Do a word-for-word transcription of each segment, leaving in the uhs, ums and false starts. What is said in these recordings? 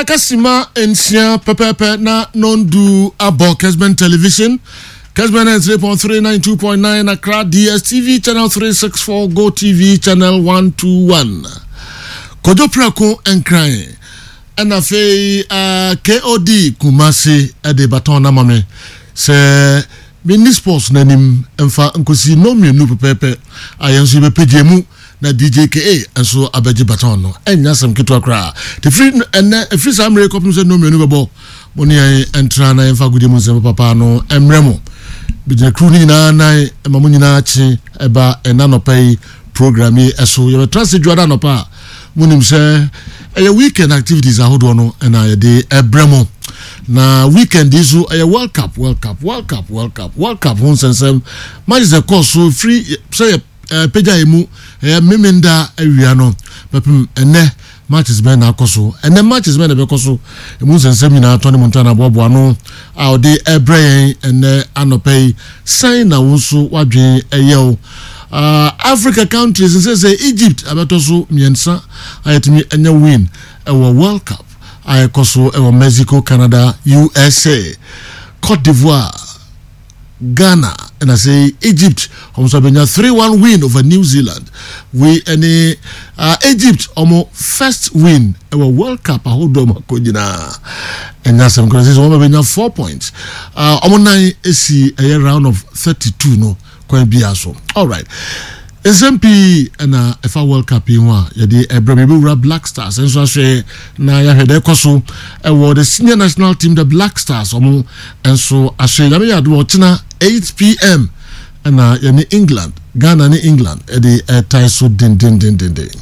Akasima Ensia Pepepe na non-do abo Kesben Television. Kesben is three point three nine two point nine Accra D S T V channel three sixty-four Go T V channel one twenty-one. Kojo Prako Enkran. And afe uh, K O D Kumasi ede baton na mame. Se mini sports nanim emfa nkosi no mienu pepepe ayenso be pejemu na D J K A enso abeji baton no enya sam keto akra the free ene free sam rekop no se no mienu bebo moni ai entra na emfa gudemu se papa no emremo bijina crew ni na na emamu nyina achi eba enanopai program yi eso ye transit juada no pa munim se eye weekend activities ahodo no na ye de ebremo na weekend isu eye World Cup World Cup World Cup World Cup World Cup hon sensem match the course so free say peja emu eh memenda awia no pepem ene matches ben na akoso ene matches ben na be koso emu sensem na Tony Montana bobo ano a ode ebrey ene anopay sign na wonso wadwen eyew uh Africa countries say say Egypt abetoso miensa ayetimi enya win e World Cup ayakoso e Mexico, Canada, U S A, Cote d'Ivoire, Ghana, and I say Egypt almost been three one win over New Zealand. We any uh, Egypt almost first win e World Cup ahodo makojina. And that's some crazy one been four points. Uh almost nine esi a round of thirty-two no kwa biaso. All right. S M P and uh, F A World Cup in one, yadi Ebremibura Black Stars, and so say na ya hede koso award the senior national team the Black Stars omo and so I say yami yadu ochina eight p m and uh yani England, Ghana ni England edi uh, taiso din din din din din.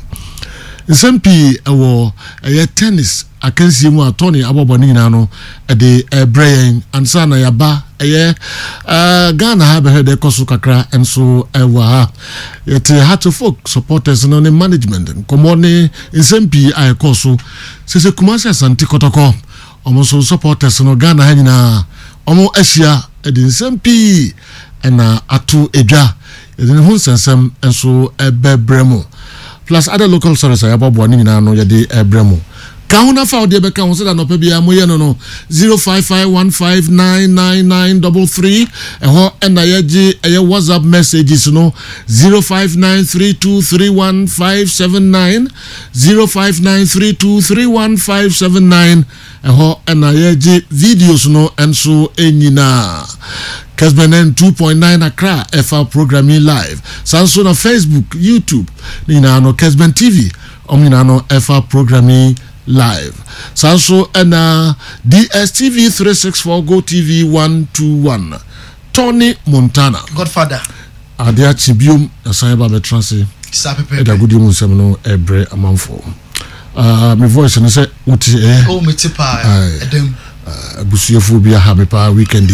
S M P award a tennis akansi mu atoni aboboni nyina no edi Ebreying ansa na yaba eye uh Ghana have heard the koso kakra and so ewa yet had to folk supporters no management komone S M P ay koso se se Kumasi Asante Kotoko omo so supporters no Ghana ha nyina omo ahia edi S M P na atu edwa edi hun sensem enso ebebremo plus other local services ayabo ani nyina no yede ebremo Kauna fa ode be ka won se da no pa bia moye no no zero five five one five nine nine nine three three eho ena yeji eye WhatsApp messages no zero five nine three two three one five seven nine zero five nine three two three one five seven nine eho ena yeji videos no enso enyina Kesben two point nine Accra F R programming live sanso na Facebook YouTube ni na no Kesben T V omina no F R programming live sanso and D S T V three sixty-four Go T V one twenty-one Tony Montana Godfather adia chibium asayba betranse sapepe eda gudi mu nsem no ebre amanfo uh my voice no say uti eh oh me tipa edem abusuefo bi ha me pa weekend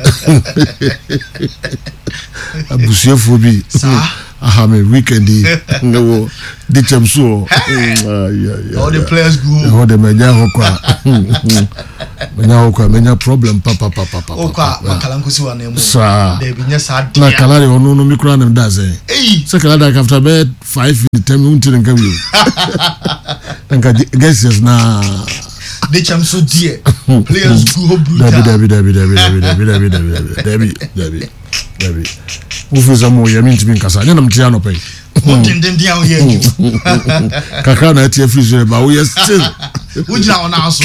abusuefo bi aha me weekend no di chamso yeah yeah all the players go all the menya hokwa menya hokwa menya problem papa papa papa okwa makalankusi wa nemu de binya sa dia na kalari onu no mikro na ndaze eh se kalada after bed five in ten until nka wi nka guesses na de chamso die players go brutal dabi dabi dabi dabi dabi dabi dabi dabi dabi dabi ufuza mo ya minti bin kasa nyana mtia no pay din din dia o ye kaka na tie freezer ba we still ujina ona aso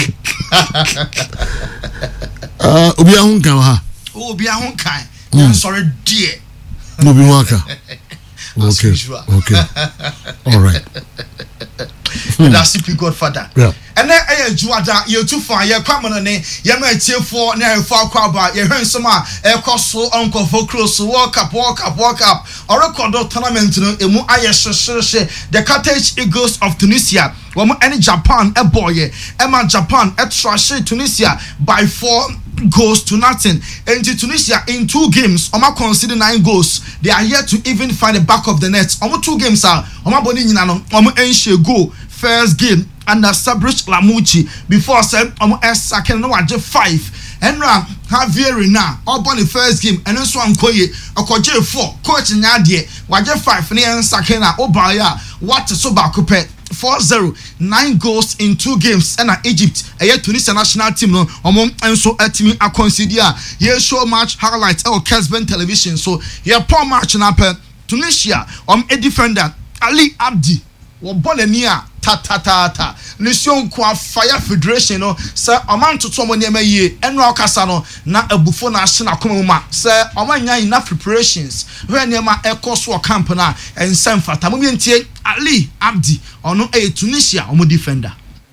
ah obi ahun kan ha obi ahun kan I'm sorry dear no bi waka okay okay all right that's the Godfather yeah and then eh juada you too far ye kwamno ne ye ma tiefo na ye fa kwaba ye hwen soma e koso onko fo cross walk up walk up walk up or record tournament no emu aye hwehwehwe the Carthage Eagles of Tunisia wo mo any Japan e boy e ma Japan e trash Tunisia by four goals to nothing. And to Tunisia in two games, Oma conceded nine goals. They are yet to even find the back of the net. Oma two games are Oma boni nyina Oma enche go first game under Sabrich Lamuchi before said Oma S second no waje five. Enra Javier na upon the first game and then swan koye okoje four coach nyade waje five ne en second na obaya what so ba coupe four zero, nine goals in two games. And Egypt, a Tunisia national team, no, among and so a team a consider. Here show match highlights or Kesben television. So here poor match and up Tunisia, um, a defender, Ali Abdi, or Bonania. Ta ta ta ta. Nation kwa Fire Federation no sir aman to to money ye enro kasa no na abufo na hye na komuma sir omanya enough preparations when nema ekoso camp na ensem fata mo bientie Ali Abdi ono e Tunisia omo defender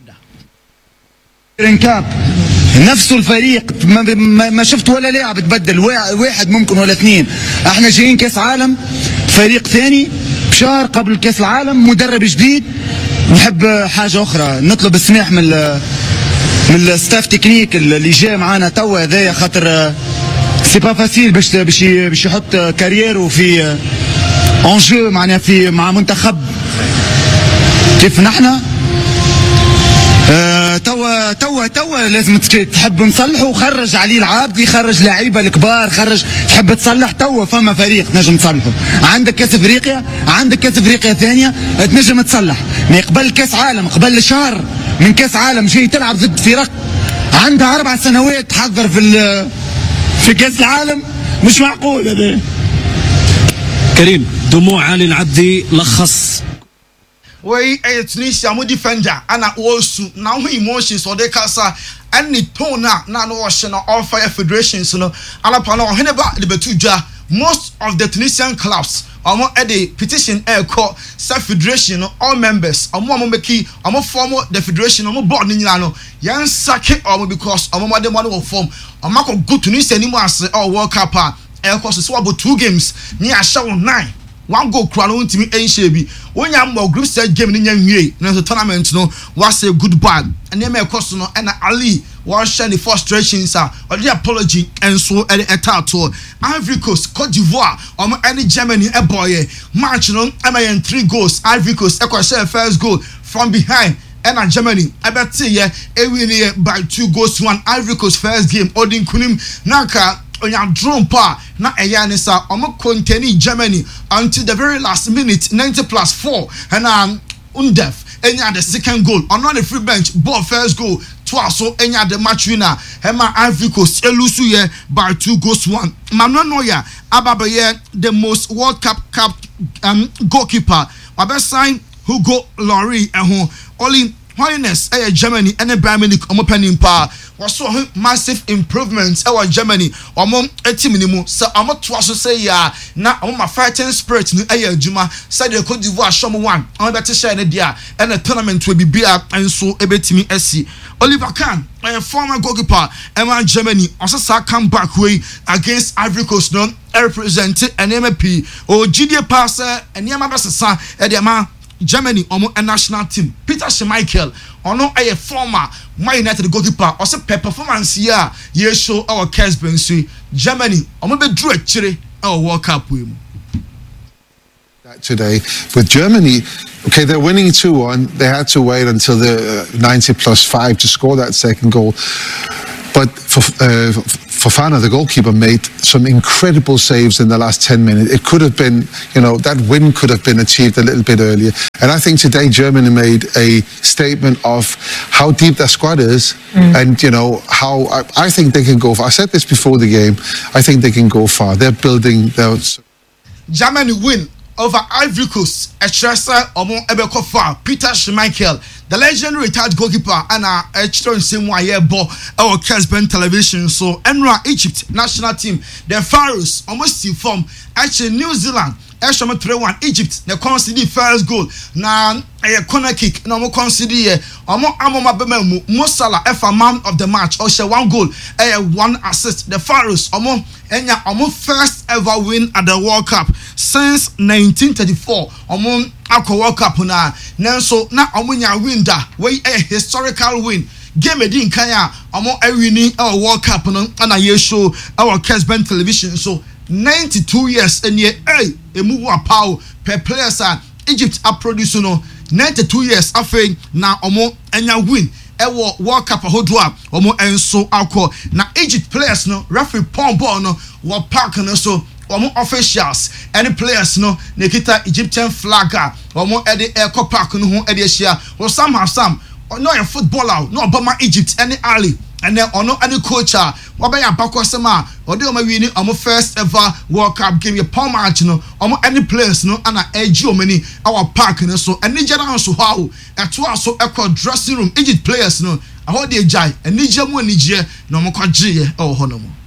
رنكاب نفس الفريق ما, ما شفت ولا لاعب تبدل واحد ممكن ولا اثنين. احنا جايين كاس عالم فريق ثاني بشهر قبل كاس العالم مدرب جديد. نحب حاجه اخرى نطلب السماح من من الستاف تكنيك اللي جاي معانا توا هذايا خاطر سي با فاسيل باش باش باش يحط كاريرو في انجو معناها في مع منتخب كيف نحن آه توا توا توا لازم تحب نصلحه وخرج علي العابدي خرج لعيبه الكبار خرج تحب تصلح توا فما فريق نجم تصلحه. عندك كاس افريقيا عندك كاس افريقيا ثانيه تنجم تصلح. ما قبل كاس عالم قبل شهر من كاس عالم جاي تلعب ضد فرق عندها اربع سنوات تحضر في في كاس العالم مش معقول هذا. كريم دموع علي العبدي لخص wey a Tunisia mo defender ana wosu na ho emotions or dey kasa any tone na na no wash na all Fire Federations no ala pa no hene ba de betudwa most of the Tunisian clubs omo e the petition e call self federation no all members omo omo make omo form the federation omo board ni nyina no yan sake omo because omo mo de mo no form omo ko go Tunisia ni mo ase all World Cup e call so about two games ni a show nine one goal crown on team Enshebi. When you more group stage game in your no tournament no was say goodbye. And then my question and Ali was sharing the frustrations or the apology and so at the tattoo. Ivory Coast, Cote d'Ivoire, or any Germany a boy march no am three goals. Ivory Coast equal first goal from behind. And at Germany, I bet say yeah, a win by two goals to one. Ivory Coast first game, Odin Kunim Naka. On your drone pa na eyanisa omo containing Germany until the very last minute ninety plus four and um Undef enya the second goal on the free bench ball first goal twice so enya the match winner Hema Ivory Coast elusu ye by two goals to one. Manuel Neuer ababaye the most World Cup cup um goalkeeper wabesign Hugo Lloris eho only Holiness eh Germany and Bayern Munich omo penimpa was so massive improvements our Germany omo team ni mu so omo to so say ya na omo ma fighting spirit ni eh adwuma said the Cote d'Ivoire show one omo better share ne dia and the tournament will be bia and so ebetimi esi. Oliver Kahn a former goalkeeper Emma Germany also sa come back way against Ivory Coast no represented an M P or G D passer and yama basasa e de ma Germany omo a national team. Peter Schmeichel ono a former Man United goalkeeper also performance here ye show our Kesben so Germany omo be drew a chire our World Cup we today with Germany. Okay, they're winning two one. They had to wait until the uh, ninety plus five to score that second goal. But for uh, Fofana, the goalkeeper, made some incredible saves in the last ten minutes. It could have been, you know, that win could have been achieved a little bit earlier. And I think today Germany made a statement of how deep their squad is, mm. and you know how I, I think they can go far. I said this before the game. I think they can go far. They're building their. Germany win over Ivory Coast. Etresa omo ebeko far. Peter Schmeichel, the legendary retired goalkeeper, and a extra same way here ball our Kesben television. So Enra Egypt national team, the Pharaohs almost in form. Actually New Zealand, Extra three one Egypt, they conceded first goal. Now a corner kick, no more conceded. Omo Amoma Bememu, Mosala, F a man of the match, or share one goal, a one assist. The Pharaohs, Omo Enya, Omo first ever win at the World Cup since nineteen thirty-four. Omo Aqua World Cup na Nenso na Omo nya win da, way a historical win. Game edin kanya, Omo a winning our World Cup no, and a year show our Kesben television. So ninety-two years and ye hey a move a power per players are Egypt are producing no ninety-two years after na omo enya win ewo World Cup hodwa omo enso akọ na Egypt players no referee pon ball no wa park no so wɔn officials any players no nekita Egyptian flag a wɔn ɛde ɛkɔ park no ho ɛde ahyia wɔ Sam Hassan no a footballer no Obama Egypt any Ali and then ono any coach a wabaya bakosem a ode o ma wi ni omo first ever World Cup game ye pom match no omo any players no ana eji o mani our park no so any general so how eto aso ekɔ dressing room Egypt players no aho de jai any jemu ani je na omo kɔgye ye e wo ho no mo